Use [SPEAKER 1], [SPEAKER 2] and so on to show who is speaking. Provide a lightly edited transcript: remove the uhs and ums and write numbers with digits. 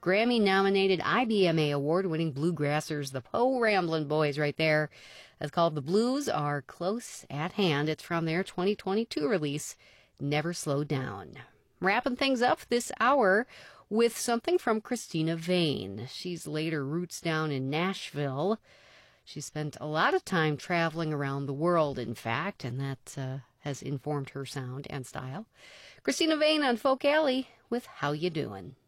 [SPEAKER 1] Grammy-nominated IBMA award-winning bluegrassers, the Po Ramblin' Boys right there. That's called The Blues Are Close at Hand. It's from their 2022 release, Never Slow Down. Wrapping things up this hour with something from Christina Vane. She's laid her roots down in Nashville. She spent a lot of time traveling around the world, in fact, and that has informed her sound and style. Christina Vane on Folk Alley with How You Doin'?